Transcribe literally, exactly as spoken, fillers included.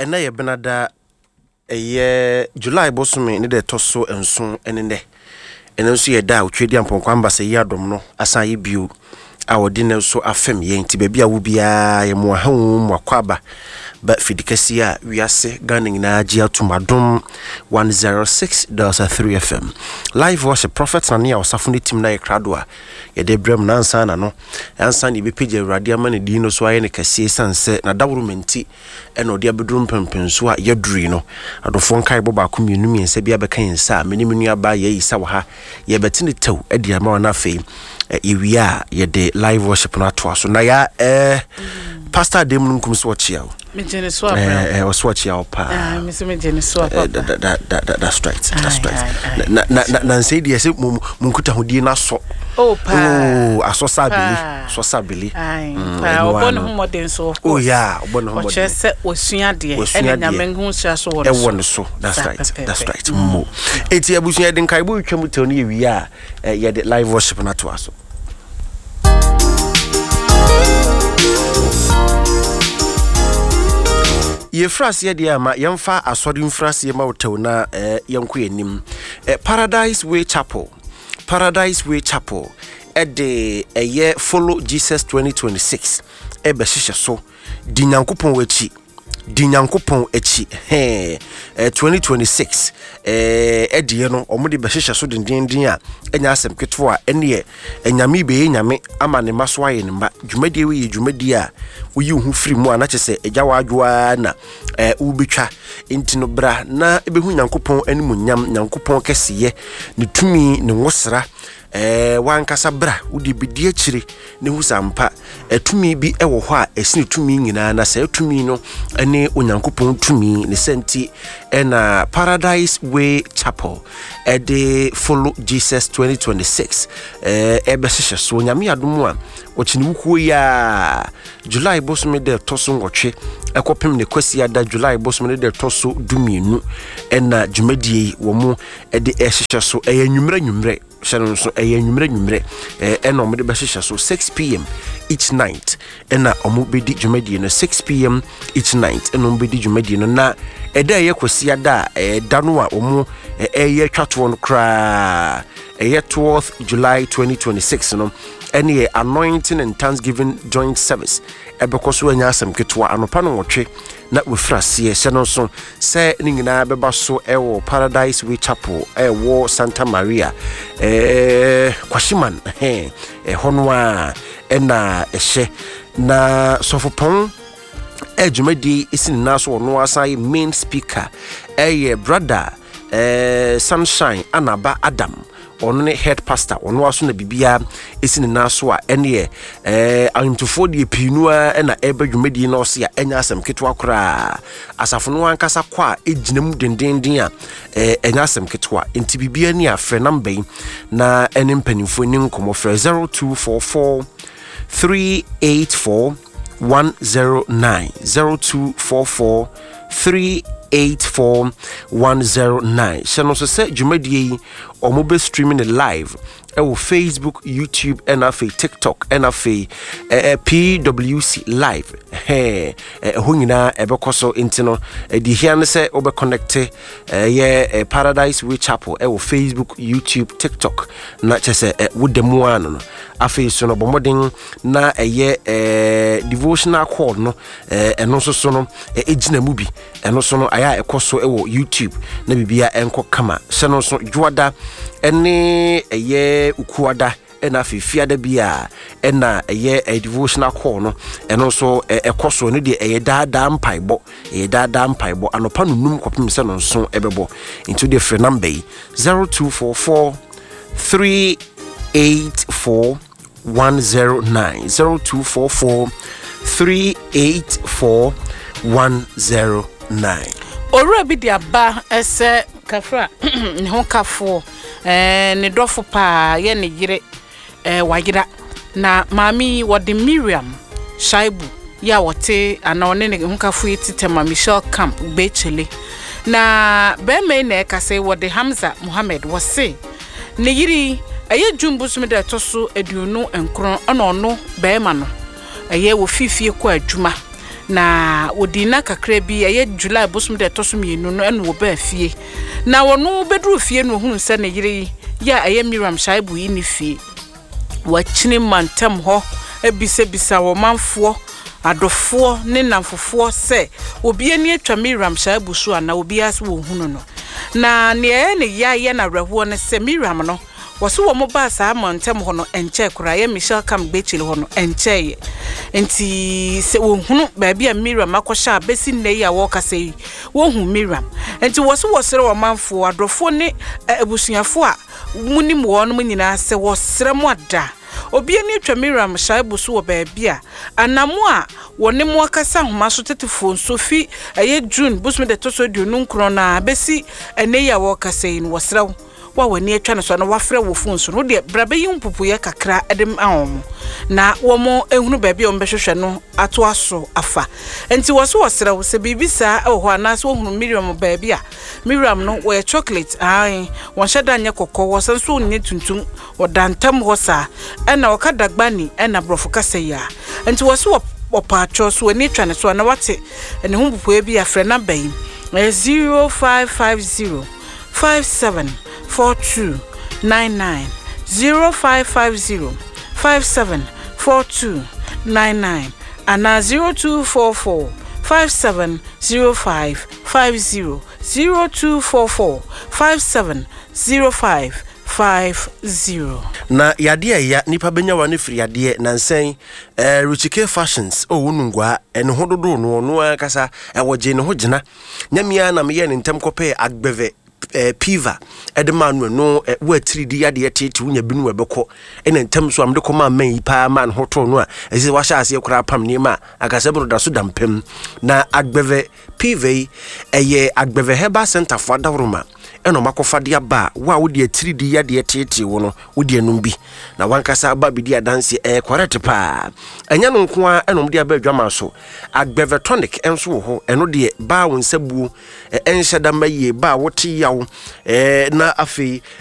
ena ye benada eye July bosume ne de toso enso ene ne ene nso ye da otwedi amponkwa mbase yi adom no asan ye bio a wodi ne so afem ye nti baabi a wo bia ye mo ahu mo akwaba ba fidikasi a wiase Ghana na ji atumadom one oh six point three F M live worship prophet na ne osafo ne tim na ye krado a ye de brem na ansa na no ansa ne be page awurade amane di no so aye ne kase sanse na dawro menti e no de abedrum pempenso a ye duri no adofo nkai bo ba ko mienu miensa bia be kan sa menimenu aba ye isa wa ha ye betini tew e de ama na fe Iwia ye de live worship na to so na ya eh pastor dem nkum so chia me jene so abra eh eh so chia pa ah me se me jene so papa that that that's right that's right na na na say dey say munkuta hodie na so oh pa oh aso sabili so sabili ai pa obon ho modern so oh yeah obon ho modern o chese osua de e na menhu sia so wo e won so that's right that's right mo eti abusua de nkai bo twam tew ne Iwia ye de live worship na to aso ye frase ye dia ma yemfa asori mfrase ye ma wotew na eh yenko yanim eh, Paradise Way Chapel Paradise Way Chapel e de eye Follow Jesus twenty twenty-six e be hihye so di nyankopon wachi di nyankopon achi he eh, twenty twenty-six eh edie no omode be hihye so dindindin a enya asem keto a ene enyame be nyame ama ne maso aye ne ma dwumadi we dwumadi a wo yi hu firi mu a na kyese egya wadwoa na eh ubetwa intino bra na ebehu nyankopon animunyam nyankopon kesiye ne tumi ne wosra eh wankasa bra udi bidi akire ne husampa etumi bi ewo ho a esini tumi nyina na se tumi no ene onyankopon tumi ne senti ena Paradise Way Chapel e de Follow Jesus twenty twenty-six eh ebe hihye so nyame adom a ochini wukuo ya July bosume de toso ngotwe ekopem ne kwasi ada July bosume de toso dumienu ena dwumadie wo mu e de ehihye so e anwumre nwumre Shanon so eh nwumre nwumre eh ena omde be hihye so six p m each night ena omo bedi dwumadie no six p m each night ena omo bedi dwumadie no na eda ye kwasi ada eh dano a omo eh ye twato no kra eh twelfth July twenty twenty-six no any anointing and thanksgiving joint service ebekoso anya asem ketwa anopa no wotwe na wefrase ye hye no so se ningina beba so ewo Paradise Way Chapel ewo Santa Maria eh kwashiman eh hono a ena ehye na sofopon ejumadi isini naso no asai main speaker eh brother eh Sunshine Anaba Adam ono ne head pastor ono aso na bibia esini naso a ene eh antufo de pinua na eba dwumadi na oso ya enya asem ketwa kora asafo no ankasa kwa ejinam dendenden a eh enya asem ketwa enti bibia ni afre number na ene mpanimfo ni nkomo frɛ zero two four four three eight four one zero nine zero two four four three eight four one zero nine. Shano so say dwumadie omo be streaming it live ewo Facebook, YouTube and afi TikTok and afi eh, P W C live he ho nyina ebekoso intino di hia ne se obe connect eh, ye Paradise Way Chapel ewo Facebook, YouTube, TikTok na chese eh, wodemu ano no afi so no bomodin na eye eh, devotional call no eh, eno so so no ejina mu bi eno so no aya ekoso ewo YouTube na bibia enko kama shano so juada ene eye ukuada ena fifiada bia ena eye a devotional call no eno so ekoso ne de eye daada mpaibo eye daada mpaibo anopa no num kopem se no so ebebo into the free number zero two four four three eight four one zero nine zero two four four three eight four one zero nine. Ora bi dia ba ese kafra ne ho kafo eh ne dofo pa ye ne yire eh wagira na mami wode Miriam Shaibu ya wote ana one ne ho kafo yititema Michelle Camp Bechele na be me na ekase wode Hamza Muhammad wose ne yiri eye dwumbusum de toso aduonu enkron ana ono be ma no eye wo fifie ko adwuma na wodina kakra bi eye July bosom de tosom yenu no eno wo ba fie na wono bedru fie no hunu se ne yire ya eye Miriam Shaibu yi ni fie wachini mantem ho ebise bisa wo manfo adofo ne namfofo se obi ani atwa Miriam Shaibu so ana obi as wo hunu no na ne ne ya ye na reho ne se Miriam no waso wo mo ba sa mantem ho no enche kura ye Michelle Kam Bechile ho no enche ye enti se wo hunu ba bia Miriam akosha besi ne ya wo kasa yi wo hu Miriam enti waso wo sere wo manfo adofo ne ebusuafo a munim wo no nyina se wo sere mo ada obi ani atwa Miriam Shaibu so wo ba bia anamo a woni mo akasa homa so tetefo Sophie eye June busme de toso duonu nkro na besi ene ya wo kasa yi no wo sere wo wa wani atwa no so na wafre wo phone so no de brabe yi mpupu ye kakra edem ahom na wo mo ehunu ba bia o mbehwehwe no ato aso afa enti wo so wo sere wo se bibisa e ho ana so hunu Miriam ba bia Miriam no wo chocolate ai won sheda nya kokko wo san so nne tuntum wo dantam ho sa e na wo kadagbani e na brofo kasa ya enti wo so wo paatcho so ni twa ne so na wate ene hu mpupu e bia frɛ na bayi zero five five zero five seven four two nine nine zero five five zero five seven four two nine nine and now zero two four four five seven zero five five zero zero two four four five seven zero five five zero. Na yade ya nipa benya wa ne firi yade na nsen eh Ruchike Fashions o wonungwa ene hododo no no akasa e woje ne ho gina nyamia na me ye ne ntem kope agbeve eh piva edemanu no wa three D yade tete unya binu webekọ ene ntem so amde koma man pa man hoto no a ese wa sha ase kura pam ne ma akase broda so dampem na agbeve piva eye agbeve heba center for davroma eno makofa dia ba wa wodi three D yade tete wo no wodi enum bi na wankasa ba bi dia dance eh correct pa enya no nko a eno dia ba adwama so agbeve tonic enso ho eno de ba won sabuo enhyeda maye ba wote yawo eh na afi